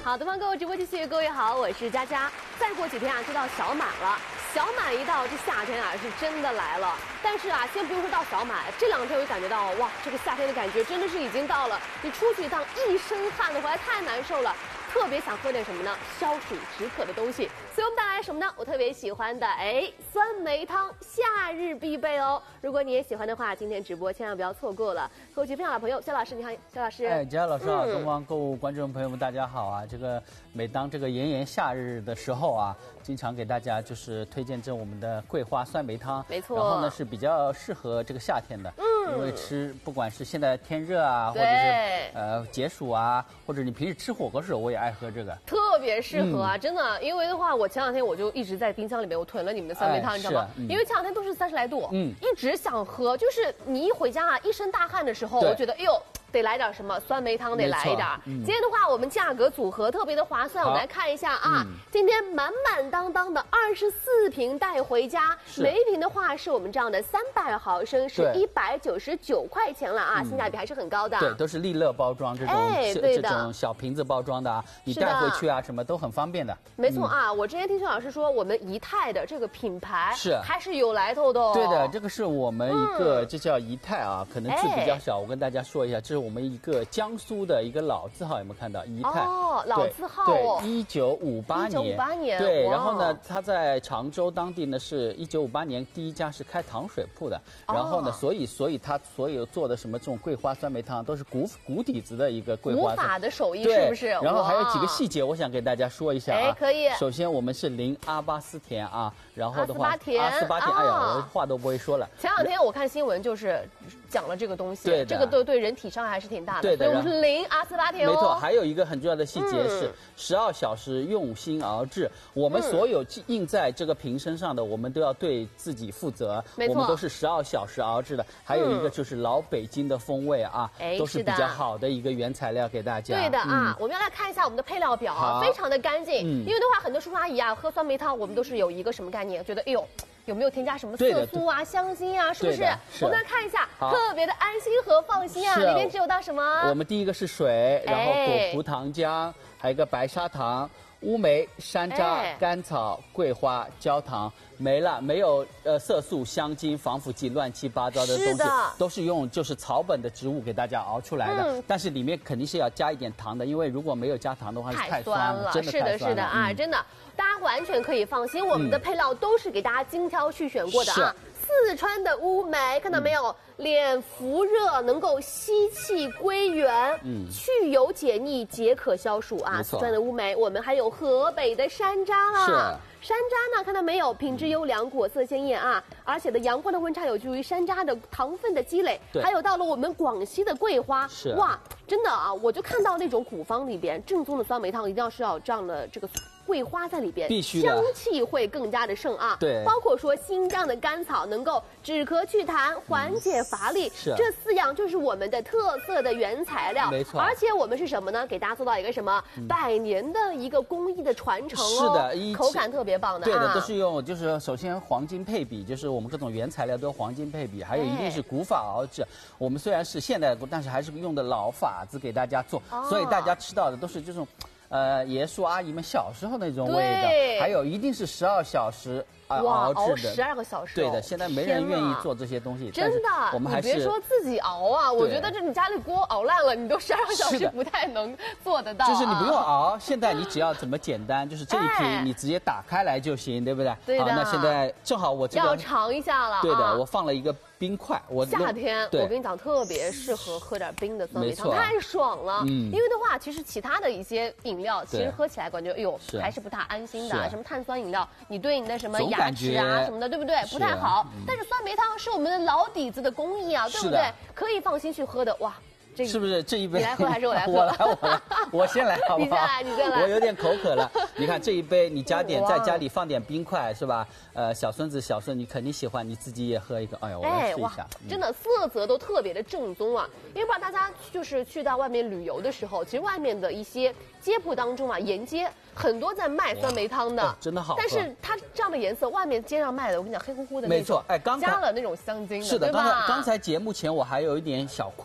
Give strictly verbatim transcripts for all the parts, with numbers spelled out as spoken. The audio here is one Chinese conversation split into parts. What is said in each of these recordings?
好的，欢迎各位直播继续，各位好，我是佳佳。再过几天啊，就到小满了。小满一到，这夏天啊是真的来了。但是啊，先不用说到小满，这两天我就感觉到，哇，这个夏天的感觉真的是已经到了。你出去一趟，一身汗的回来太难受了。特别想喝点什么呢？消暑止渴的东西。所以我们带来什么呢？我特别喜欢的，哎，酸梅汤，夏日必备哦。如果你也喜欢的话，今天直播千万不要错过了。和我去分享的朋友，肖老师，你好，肖老师。 哎，佳老师好，东方购物观众朋友们，大家好啊！这个每当这个炎炎夏日的时候啊，经常给大家就是推荐这我们的桂花酸梅汤， 没错。 然后呢是比较适合这个夏天的，嗯，因为吃不管是现在天热啊，或者是呃解暑啊，或者你平时吃火锅的时候，我也爱喝这个， 特别适合啊，嗯、真的。因为的话，我前两天我就一直在冰箱里面，我囤了你们的酸梅汤，哎、你知道吗？嗯、因为前两天都是三十来度，嗯，一直想喝，就是你一回家啊，一身大汗的时候，我觉得哎呦。得来点什么酸梅汤，得来一点。嗯、今天的话，我们价格组合特别的划算，我们来看一下啊。嗯、今天满满当当的二十四瓶带回家，每一瓶的话是我们这样的三百毫升，是一百九十九块钱了啊，性价比还是很高的。 对，都是利乐包装这种、哎、这种小瓶子包装的啊，你带回去啊什么都很方便的。 没错啊，嗯、我之前听薛老师说，我们仪态的这个品牌是还是有来头的哦。 对的，这个是我们一个，嗯、这叫仪态啊，可能字比较小，哎、我跟大家说一下，这是我们一个江苏的一个老字号，有没有看到？仪态哦，老字号哦， 对，一九五八年，一九五八年， 对，然后呢，它在常州当地呢是一九五八年第一家是开糖水铺的，然后呢，所以所以它所有做的什么这种桂花酸梅汤都是古古底子的一个桂花， 古法的手艺是不是？ 然后还有几个细节，我想给大家说一下啊。 哎，可以。 首先我们是零阿巴斯甜啊，然后的话， 阿斯巴甜， 阿斯巴甜，哎呀，我话都不会说了。 前两天我看新闻就是讲了这个东西，对，这个对对人体伤害还是挺大的。对的。所以我们是零阿斯巴甜哦。 没错，还有一个很重要的细节是十二小时用心熬制，我们所有印在这个瓶身上的，我们都要对自己负责。 没错， 我们都是十二小时熬制的。还有一个就是老北京的风味啊，都是比较好的一个原材料给大家。 对的啊，我们要来看一下我们的配料表啊，非常的干净。因为的话，很多叔叔阿姨啊喝酸梅汤，我们都是有一个什么概念？觉得哎呦。有没有添加什么色素啊、香精啊？是不是？我们来看一下，特别的安心和放心啊！里面只有到什么？ 我们第一个是水，然后果葡糖浆，还有一个白砂糖、乌梅、山楂、甘草、桂花、焦糖，没了，没有呃色素、香精、防腐剂，乱七八糟的东西，都是用就是草本的植物给大家熬出来的。嗯、但是里面肯定是要加一点糖的，因为如果没有加糖的话，是太酸了，真的太酸了。 是的，是的啊，嗯、真的。大家完全可以放心，我们的配料都是给大家精挑细选过的啊。四川的乌梅，看到没有？嗯、脸浮热，能够吸气归元，嗯，去油解腻，解渴消暑啊。四川的乌梅，我们还有河北的山楂啊。山楂呢，看到没有？品质优良，果色鲜艳啊！而且的阳光的温差有助于山楂的糖分的积累。还有到了我们广西的桂花， 是哇，真的啊！我就看到那种古方里边正宗的酸梅汤，一定要是要这样的这个桂花在里边， 必须香气会更加的盛啊。 对， 包括说新疆的甘草能够止咳祛痰、缓解乏力，是这四样就是我们的特色的原材料。 没错， 而且我们是什么呢？给大家做到一个什么百年的一个工艺的传承哦。 是的， 口感特别。 对的，都是用，就是首先黄金配比，就是我们各种原材料都黄金配比，还有一定是古法熬制。我们虽然是现代的，但是还是用的老法子给大家做，所以大家吃到的都是这种，呃，爷叔阿姨们小时候那种味道，还有一定是十二小时。 哇，熬十二个小时， 对的，现在没人愿意做这些东西， 真的， 我们还是你别说自己熬啊，我觉得这你家里锅熬烂了，你都十二个小时不太能做得到。 就是你不用熬，现在你只要怎么简单，就是这一瓶你直接打开来就行，对不对？ 对的。 好，那现在正好我这个要尝一下了， 对的，我放了一个冰块，我夏天我跟你讲特别适合喝点冰的酸梅汤，太爽了。嗯，因为的话，其实其他的一些饮料，其实喝起来感觉哎呦还是不太安心的，什么碳酸饮料，你对你的什么牙齿啊什么的，对不对？不太好。但是酸梅汤是我们的老底子的工艺啊，对不对？可以放心去喝的。哇，这是不是这一杯？ 你来喝还是我来喝？ 我来，我来，我先来，好不好？ 你先来，你先来。 我有点口渴了。你看这一杯，你加点在家里放点冰块是吧？呃，小孙子、小孙，你肯定喜欢，你自己也喝一个。哎呀，我来试一下。 嗯、真的色泽都特别的正宗啊！因为不知道大家就是去到外面旅游的时候，其实外面的一些街铺当中啊，沿街很多在卖酸梅汤的， 哦、真的好喝。 但是它这样的颜色，外面街上卖的，我跟你讲，黑乎乎的那种。 没错，哎，刚加了那种香精的， 是的， 对吧？ 刚才刚才节目前我还有一点小困。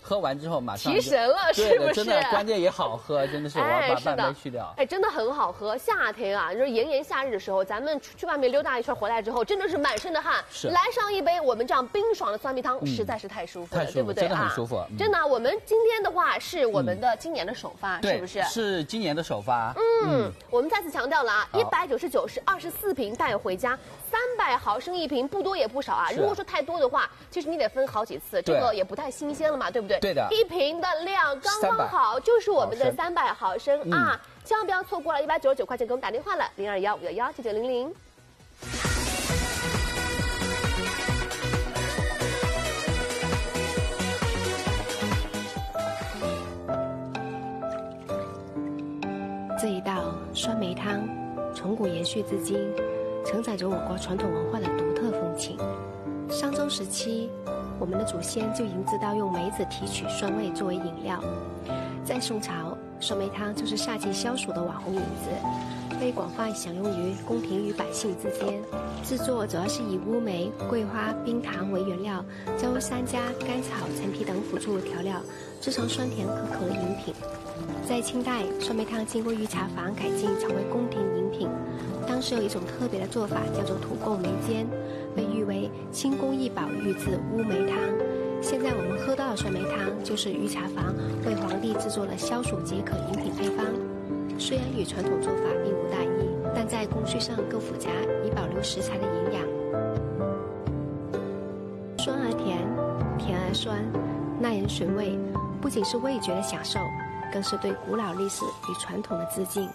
喝完之后马上提神了，是不是？ 真的，关键也好喝，真的是我要把半杯去掉。 哎，真的很好喝。夏天啊，就是炎炎夏日的时候，咱们去外面溜达一圈回来之后，真的是满身的汗。 是。 来上一杯我们这样冰爽的酸梅汤，实在是太舒服了，对不对？ 真的很舒服。 真的，我们今天的话是我们的今年的首发，是不是？ 是今年的首发。 嗯，我们再次强调了啊，一百九十九是二十四瓶带回家，三百毫升一瓶，不多也不少啊。如果说太多的话，其实你得分好几次，这个也不太新鲜了嘛，对不对？ 对的。 一瓶的量刚刚好，就是我们的三百毫升啊，千万不要错过了，一百九十九块钱给我们打电话了，零二幺五幺幺九九零零。 这一道酸梅汤，从古延续至今，承载着我国传统文化的独特风情。商周时期，我们的祖先就已经知道用梅子提取酸味作为饮料。在宋朝，酸梅汤就是夏季消暑的网红饮子，被广泛享用于宫廷与百姓之间。制作主要是以乌梅、桂花、冰糖为原料，加入山楂、甘草、陈皮等辅助调料，制成酸甜可口的饮品。在清代，酸梅汤经过御茶坊改进，成为宫廷饮品。当时有一种特别的做法，叫做土贡梅煎，被誉为清宫异宝御制乌梅汤。现在我们喝到的酸梅汤，就是御茶坊为皇帝制作的消暑解渴饮品配方。虽然与传统做法并无大异，但在工序上更复杂，以保留食材的营养。酸而甜，甜而酸，耐人寻味，不仅是味觉的享受，更是对古老历史与传统的致敬。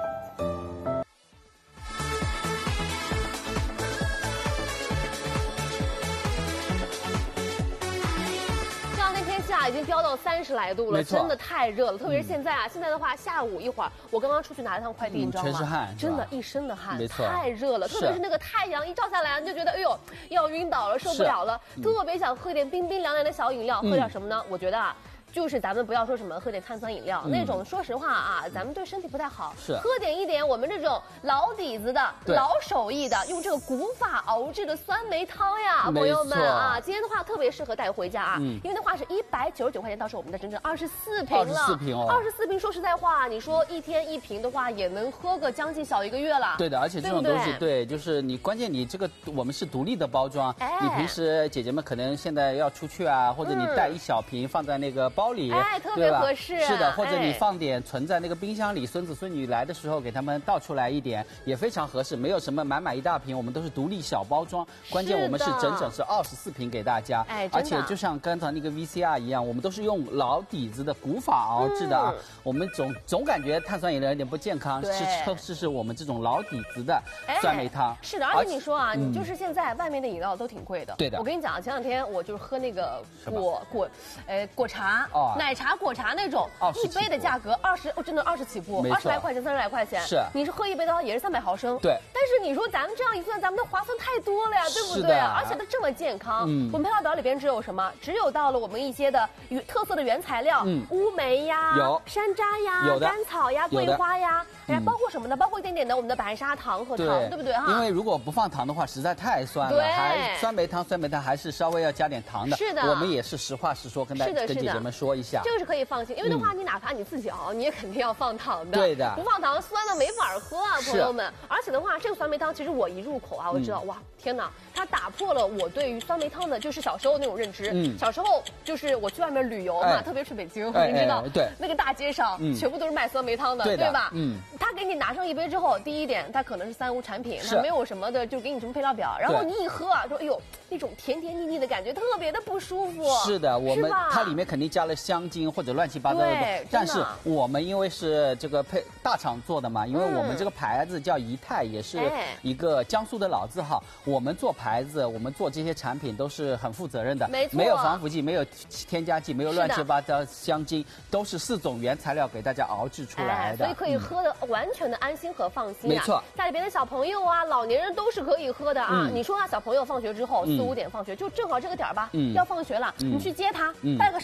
已经飙到三十来度了，真的太热了。特别是现在啊，嗯、现在的话，下午一会儿我刚刚出去拿了趟快递，嗯、你知道吗？ 全是汗， 真的，一身的汗， 没错， 太热了。特别是那个太阳一照下来，你就觉得哎呦要晕倒了，受不了了，嗯、特别想喝点冰冰凉凉的小饮料，喝点什么呢？嗯、我觉得啊。就是咱们不要说什么喝点碳酸饮料、嗯、那种，说实话啊，咱们对身体不太好。 是喝点一点我们这种老底子的、老手艺的，用这个古法熬制的酸梅汤呀，朋友们啊，今天的话特别适合带回家啊，嗯、因为的话是一百九十九块钱，到时候我们的整整二十四瓶了。二十四瓶哦，二十四瓶。说实在话，你说一天一瓶的话，也能喝个将近小一个月了。 对的，而且这种东西，对，就是你关键你这个我们是独立的包装，哎、你平时姐姐们可能现在要出去啊，或者你带一小瓶放在那个包里， 哎，特别。特别合适， 是的，或者你放点存在那个冰箱里，孙子孙女来的时候给他们倒出来一点，也非常合适。没有什么满满一大瓶，我们都是独立小包装。关键我们是整整是二十四瓶给大家， 哎， 而且就像刚才那个 V C R 一样，我们都是用老底子的古法熬制的啊。嗯、我们总总感觉碳酸饮料有点不健康，试试试我们这种老底子的酸梅汤。 哎、是的，而且你说啊，嗯、你就是现在外面的饮料都挺贵的。 对的， 我跟你讲，前两天我就是喝那个果果，呃，果茶，哦、奶茶果茶那种。一杯的价格二十，哦，真的二十起步，二十来块钱，三十来块钱。 是， 你是喝一杯的话也是三百毫升。 对。 但是你说咱们这样一算，咱们的划算太多了呀，对不对啊？而且它这么健康。嗯。我们配料表里边只有什么？只有到了我们一些的特色的原材料，嗯，乌梅呀， 有山楂呀， 有的甘草呀，桂花呀，哎，包括什么呢？包括一点点的我们的白砂糖和糖，对不对哈？ 因为如果不放糖的话，实在太酸了。 对。 还酸梅汤，酸梅汤还是稍微要加点糖的。 是的。 我们也是实话实说，跟大跟姐姐们说一下。 这个是可以放心，因为的话，你哪怕你自己熬，你也肯定要放糖的。 对的， 不放糖酸的没法喝啊，朋友们。而且的话，这个酸梅汤其实我一入口啊，我知道、嗯、哇，天哪，它打破了我对于酸梅汤的就是小时候那种认知。嗯，小时候就是我去外面旅游嘛，哎、特别去北京，哎、你知道，哎、 对， 那个大街上、嗯、全部都是卖酸梅汤的， 对, 的对吧？ 嗯， 他给你拿上一杯之后，第一点，它可能是三无产品，它没有什么的，就给你什么配料表，然后你一喝啊，说哎呦，那种甜甜腻腻的感觉，特别的不舒服。 是的，我们它里面肯定加了香精或者乱七八糟的， 对， 但是我们因为是这个配大厂做的嘛，因为我们这个牌子叫怡泰，也是一个江苏的老字号。我们做牌子，我们做这些产品都是很负责任的， 没错， 没有防腐剂，没有添加剂，没有乱七八糟香精，都是四种原材料给大家熬制出来的， 所以可以喝的完全的安心和放心。 没错， 家里边的小朋友啊、老年人都是可以喝的啊。你说啊，小朋友放学之后四五点放学，就正好这个点儿吧，要放学了，你去接他，带个什么好？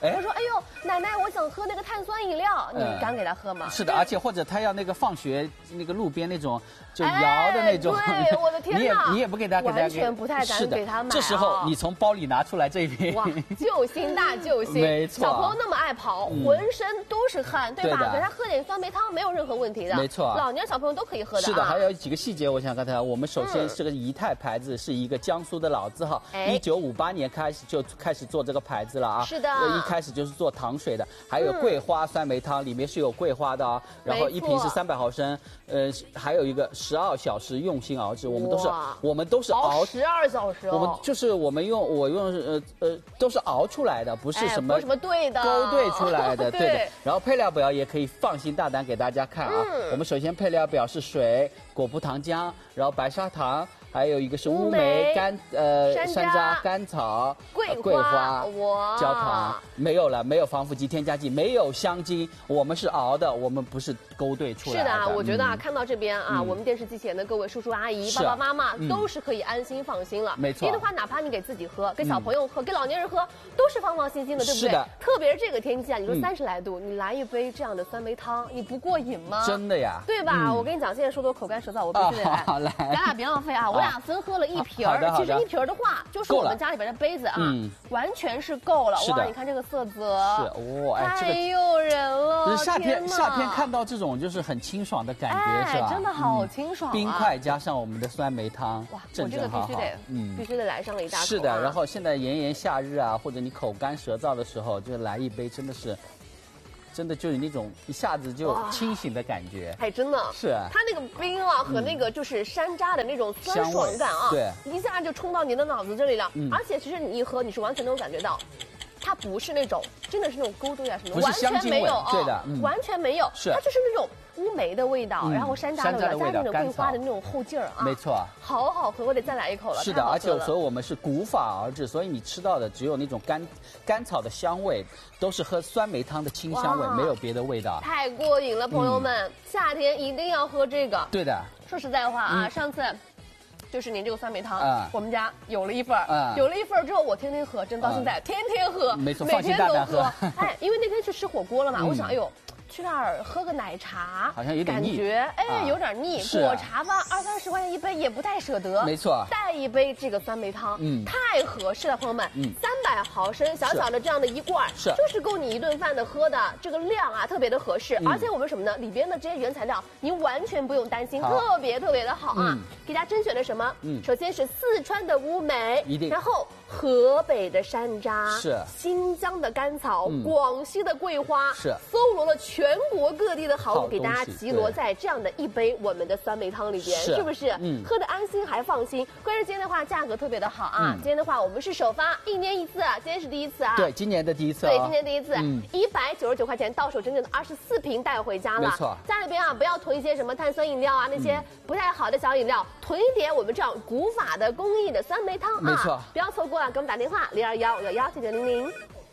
他说：“哎呦，奶奶，我想喝那个碳酸饮料，你敢给他喝吗？” 是的，而且或者他要那个放学那个路边那种就摇的那种， 对，我的天哪， 你也你也不给他给他完全不太敢给他买。 这时候你从包里拿出来这一瓶， 哇，救星大救星！ 没错， 小朋友那么爱跑，浑身都是汗，对吧？给他喝点酸梅汤没有任何问题的， 没错， 老年小朋友都可以喝的。 是的，还有几个细节我想跟大家，我们首先这个仪态牌子是一个江苏的老字号，一九五八年开始就开始做这个牌子了啊。 是的， 一开始就是做糖水的，还有桂花酸梅汤，里面是有桂花的啊。然后一瓶是三百毫升，呃，还有一个十二小时用心熬制，我们都是我们都是熬十二小时， 我们就是我们用我用呃呃都是熬出来的，不是什么不是什么兑的勾兑出来的，对的。然后配料表也可以放心大胆给大家看啊。我们首先配料表是水、果葡糖浆，然后白砂糖。还有一个是乌梅、干呃山楂、甘草、 桂桂花、焦糖， 没有了，没有防腐剂、添加剂，没有香精，我们是熬的，我们不是勾兑出来的。 是的啊，我觉得啊，看到这边啊，我们电视机前的各位叔叔阿姨、爸爸妈妈都是可以安心放心了。 没错， 别的话，哪怕你给自己喝，给小朋友喝，给老年人喝，都是放放心心的，对不对？ 是的。 特别是这个天气啊，你说三十来度，你来一杯这样的酸梅汤，你不过瘾吗？ 真的呀， 对吧？我跟你讲，现在说的我口干舌燥，我必须得来。 好来， 咱俩别浪费啊，我俩分喝了一。瓶儿，其实一瓶儿的话，就是我们家里边的杯子啊，完全是够了。哇，你看这个色泽， 是哇， 太诱人了。 夏天夏天看到这种就是很清爽的感觉，是吧？ 真的好清爽。 冰块加上我们的酸梅汤， 哇，我这个必须得，嗯，必须得来上了一大口。 是的，然后现在炎炎夏日啊，或者你口干舌燥的时候，就来一杯，真的是。真的就是那种一下子就清醒的感觉， 哎，真的是它那个冰啊和那个就是山楂的那种酸爽感啊， 对， 一下就冲到你的脑子这里了。而且其实你一喝，你是完全能够感觉到，它不是那种真的是那种勾兑啊什么的，完全没有， 对的， 完全没有， 是它就是那种乌梅的味道，然后山楂的味道，加那种桂花的那种后劲儿啊， 没错， 好好喝，我得再来一口了。 是的，而且所以我们是古法而制，所以你吃到的只有那种甘甘草的香味，都是喝酸梅汤的清香味，没有别的味道。 太过瘾了，朋友们，夏天一定要喝这个。 对的。 说实在话啊，上次。就是您这个酸梅汤，嗯、我们家有了一份儿，嗯、有了一份儿之后，我天天喝，真到现在、嗯、天天喝， 没错， 每天都喝。 喝哎，因为那天去吃火锅了嘛，嗯、我想，哎呦，去那儿喝个奶茶， 好像有点腻， 感觉哎、啊、有点腻。 是、啊、 果茶吧，二三十块钱一杯也不太舍得， 没错。 带一杯这个酸梅汤，嗯，太合适了，朋友们，嗯，三百毫升小小的这样的一罐， 是就是够你一顿饭的喝的，这个量啊特别的合适，嗯、而且我们什么呢？里边的这些原材料您完全不用担心，特别特别的好啊。嗯、给大家甄选的什么？嗯，首先是四川的乌梅， 一定， 然后河北的山楂， 是新疆的甘草，嗯、广西的桂花， 是搜罗了全国各地的好物，给大家集罗在这样的一杯我们的酸梅汤里边，是, 是不是？嗯，喝得安心还放心。关键今天的话，价格特别的好啊！嗯、今天的话，我们是首发一年一次啊，今天是第一次啊。 对，今年的第一次、哦。 对，今年第一次，一百九十九块钱到手整整的二十四瓶带回家了。 没错， 家里边啊，不要囤一些什么碳酸饮料啊，那些不太好的小饮料，囤一点我们这样古法的工艺的酸梅汤啊。 没错， 不要错过啊！给我们打电话零二幺幺幺九九零零。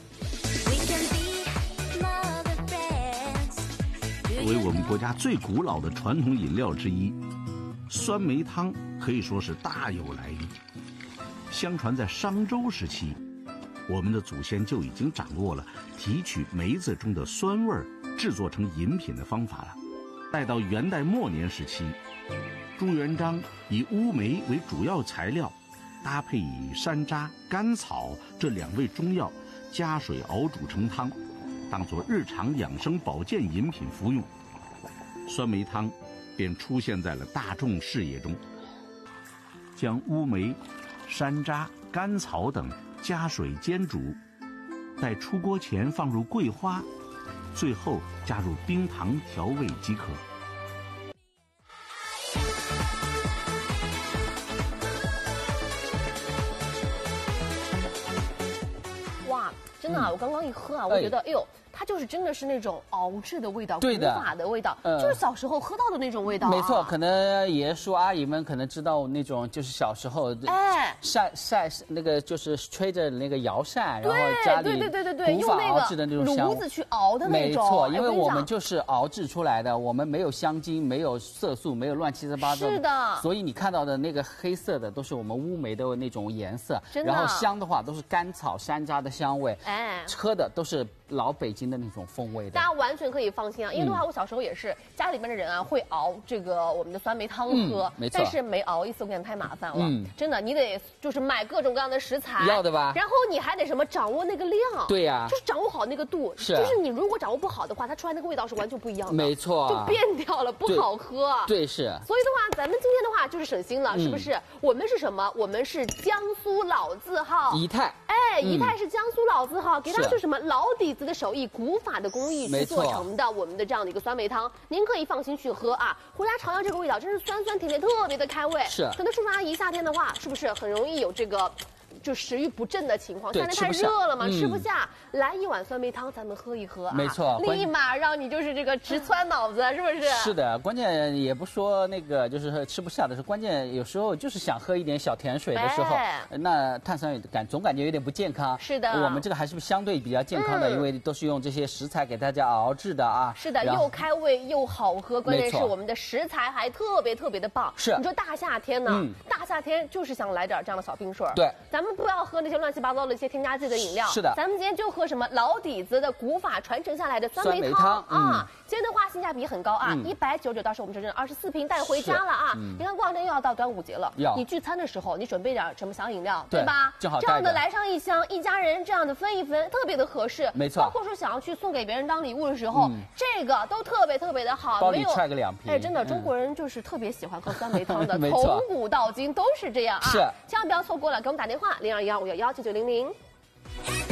作为我们国家最古老的传统饮料之一，酸梅汤可以说是大有来历。相传在商周时期，我们的祖先就已经掌握了提取梅子中的酸味儿制作成饮品的方法了。待到元代末年时期，朱元璋以乌梅为主要材料，搭配以山楂、甘草这两味中药，加水熬煮成汤，当作日常养生保健饮品服用，酸梅汤便出现在了大众视野中。将乌梅、山楂、甘草等加水煎煮，待出锅前放入桂花，最后加入冰糖调味即可。 哇，真的啊！我刚刚一喝啊，我觉得，哎呦。 它就是真的是那种熬制的味道， 对的， 古法的味道， 呃、 就是小时候喝到的那种味道、啊。 没错，可能爷爷叔阿姨们可能知道那种，就是小时候哎晒晒那个就是吹着那个摇扇，然后家里对对对对对， 古法熬制的那种香炉子去熬的那种。 没错，因为我们就是熬制出来的，我们没有香精，没有色素，没有乱七八糟的。 是的。 所以你看到的那个黑色的都是我们乌梅的那种颜色， 真的。 然后香的话都是甘草山楂的香味， 哎， 喝的都是老北京的那种风味的。 大家完全可以放心啊，因为的话，我小时候也是、嗯、家里边的人啊会熬这个我们的酸梅汤喝， 嗯、没错。 但是没熬一次我感觉太麻烦了， 嗯， 真的，你得就是买各种各样的食材， 要的吧？ 然后你还得什么掌握那个量， 对呀、啊， 就是掌握好那个度， 是、 就是你如果掌握不好的话，它出来那个味道是完全不一样的， 没错， 就变掉了，不好喝。 对，是。 所以的话，咱们今天的话就是省心了，嗯、是不是？我们是什么？我们是江苏老字号仪态， 哎，仪态是江苏老字号，嗯、给大家就是什么老底子的手艺、古法的工艺去做成的我们的这样的一个酸梅汤，您可以放心去喝啊！回家尝尝这个味道，真是酸酸甜甜，特别的开胃。 是， 可能叔叔阿姨夏天的话，是不是很容易有这个？就食欲不振的情况，夏天太热了嘛，吃不下，嗯、来一碗酸梅汤，咱们喝一喝啊， 没错， 立马让你就是这个直窜脑子，是不是？ 是的，关键也不说那个就是吃不下的是，关键有时候就是想喝一点小甜水的时候，哎、那碳酸感总感觉有点不健康。 是的， 我们这个还是相对比较健康的，嗯、因为都是用这些食材给大家熬制的啊。 是的，又开胃又好喝，关键是我们的食材还特别特别的棒。 是， 你说大夏天呢，嗯、大夏天就是想来点这样的小冰水。 对， 咱们不要喝那些乱七八糟的一些添加剂的饮料。 是的， 咱们今天就喝什么老底子的古法传承下来的酸梅汤, 汤啊。嗯、今天的话性价比很高啊，一百九十九，到时候我们这真二十四瓶带回家了啊。嗯、你看过两天又要到端午节了，你聚餐的时候你准备点什么小饮料，对, 对吧？ 正好这样的来上一箱，一家人这样的分一分，特别的合适。 没错， 包括说想要去送给别人当礼物的时候，嗯、这个都特别特别的好。 包里揣个两瓶。 哎，真的，中国人就是特别喜欢喝酸梅汤的，从古到今都是这样啊。 是， 千万不要错过了，给我们打电话零二幺五幺幺九九零零。